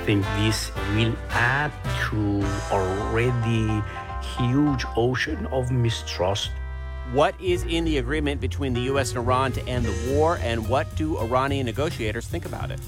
think this will add to already huge ocean of mistrust. What is in the agreement between the U.S. and Iran to end the war, and what do Iranian negotiators think about it?